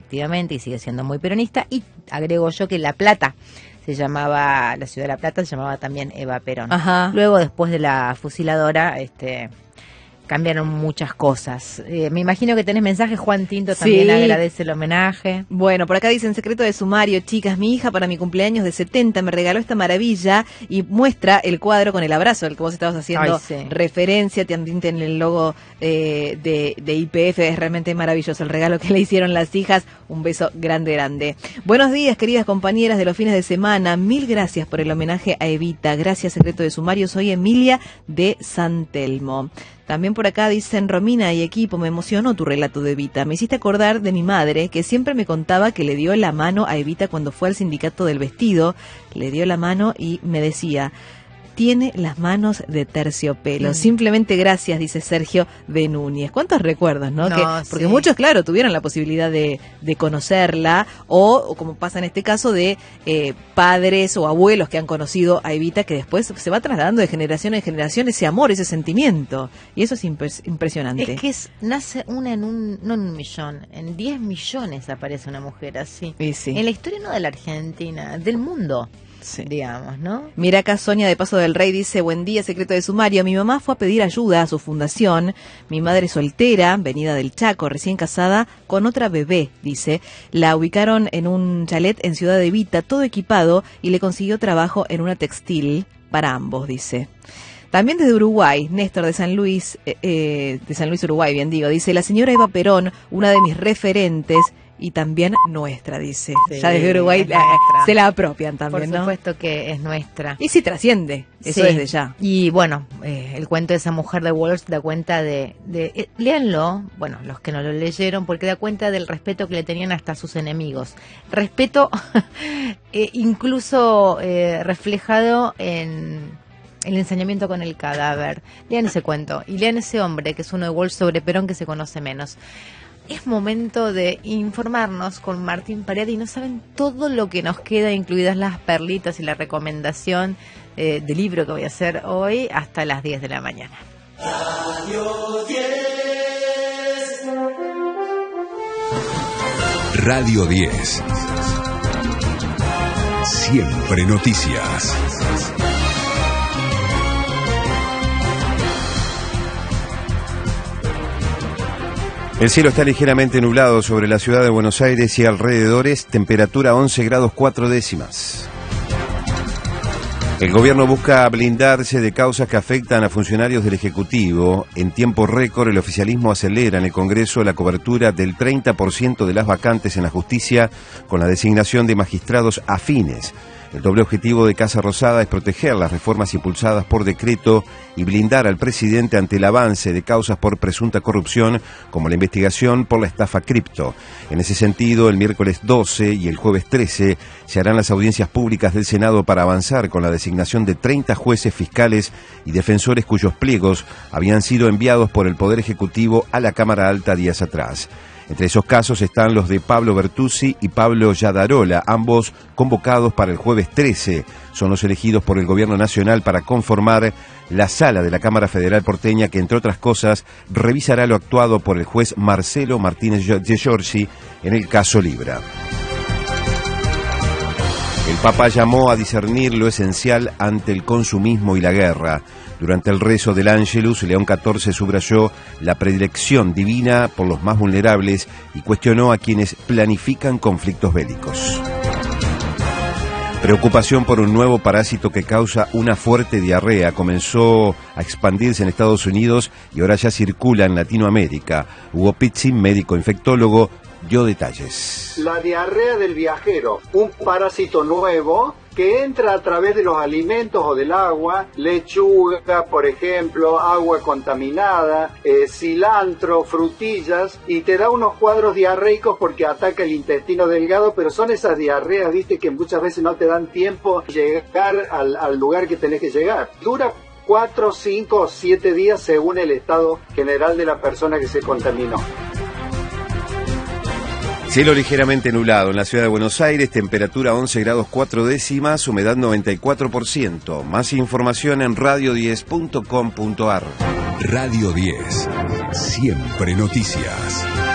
efectivamente, y sigue siendo muy peronista. Y agrego yo que La Plata la ciudad de La Plata se llamaba también Eva Perón. Ajá. Luego, después de la fusiladora, cambiaron muchas cosas. Me imagino que tenés mensajes. Juan Tinto también agradece el homenaje. Bueno, por acá dicen secreto de sumario, chicas, mi hija para mi cumpleaños de 70 me regaló esta maravilla y muestra el cuadro con el abrazo al que vos estabas haciendo referencia. También tiene el logo de YPF, es realmente maravilloso el regalo que le hicieron las hijas. Un beso grande, grande. Buenos días, queridas compañeras de los fines de semana. Mil gracias por el homenaje a Evita. Gracias, secreto de sumario. Soy Emilia de San Telmo. También por acá dicen, Romina y equipo, me emocionó tu relato de Evita. Me hiciste acordar de mi madre, que siempre me contaba que le dio la mano a Evita cuando fue al sindicato del vestido. Le dio la mano y me decía, tiene las manos de terciopelo. Simplemente gracias, dice Sergio de Núñez. ¿Cuántos recuerdos, no? Porque muchos, claro, tuvieron la posibilidad de conocerla, o como pasa en este caso, de padres o abuelos que han conocido a Evita, que después se va trasladando de generación en generación ese amor, ese sentimiento. Y eso es impresionante. Es que nace una no en un millón, en 10 millones aparece una mujer así. Sí. En la historia no de la Argentina, del mundo. Sí. Digamos, ¿no? Mira acá Sonia de Paso del Rey dice, buen día, secreto de sumario. Mi mamá fue a pedir ayuda a su fundación. Mi madre soltera, venida del Chaco, recién casada, con otra bebé, dice. La ubicaron en un chalet en Ciudad de Evita, todo equipado, y le consiguió trabajo en una textil para ambos, dice. También desde Uruguay, Néstor de San Luis Uruguay, bien digo, dice, la señora Eva Perón, una de mis referentes, y también nuestra, dice. Ya desde Uruguay se la apropian también, ¿no? Por supuesto que es nuestra. Y sí trasciende, eso desde ya. Y bueno, el cuento de esa mujer de Walsh da cuenta léanlo, bueno, los que no lo leyeron, porque da cuenta del respeto que le tenían hasta sus enemigos. Respeto incluso reflejado en el ensañamiento con el cadáver. Lean ese cuento y lean ese hombre, que es uno de Walsh sobre Perón, que se conoce menos. Es momento de informarnos con Martín Paredes y no saben todo lo que nos queda, incluidas las perlitas y la recomendación del libro que voy a hacer hoy hasta las 10 de la mañana. Radio 10. Radio 10. Siempre noticias. El cielo está ligeramente nublado sobre la ciudad de Buenos Aires y alrededores, temperatura 11 grados 4 décimas. El gobierno busca blindarse de causas que afectan a funcionarios del Ejecutivo. En tiempo récord, el oficialismo acelera en el Congreso la cobertura del 30% de las vacantes en la justicia con la designación de magistrados afines. El doble objetivo de Casa Rosada es proteger las reformas impulsadas por decreto y blindar al presidente ante el avance de causas por presunta corrupción, como la investigación por la estafa cripto. En ese sentido, el miércoles 12 y el jueves 13 se harán las audiencias públicas del Senado para avanzar con la designación de 30 jueces, fiscales y defensores cuyos pliegos habían sido enviados por el Poder Ejecutivo a la Cámara Alta días atrás. Entre esos casos están los de Pablo Bertuzzi y Pablo Yadarola, ambos convocados para el jueves 13. Son los elegidos por el Gobierno Nacional para conformar la sala de la Cámara Federal porteña, que, entre otras cosas, revisará lo actuado por el juez Marcelo Martínez de Giorgi en el caso Libra. El Papa llamó a discernir lo esencial ante el consumismo y la guerra. Durante el rezo del Ángelus, León XIV subrayó la predilección divina por los más vulnerables y cuestionó a quienes planifican conflictos bélicos. Preocupación por un nuevo parásito que causa una fuerte diarrea comenzó a expandirse en Estados Unidos y ahora ya circula en Latinoamérica. Hugo Pizzi, médico infectólogo, dio detalles. La diarrea del viajero, un parásito nuevo que entra a través de los alimentos o del agua, lechuga, por ejemplo, agua contaminada, cilantro, frutillas, y te da unos cuadros diarreicos porque ataca el intestino delgado, pero son esas diarreas, viste, que muchas veces no te dan tiempo de llegar al lugar que tenés que llegar. Dura 4, 5 o 7 días según el estado general de la persona que se contaminó. Cielo ligeramente nublado en la ciudad de Buenos Aires, temperatura 11 grados 4 décimas, humedad 94%. Más información en radio10.com.ar. Radio 10, siempre noticias.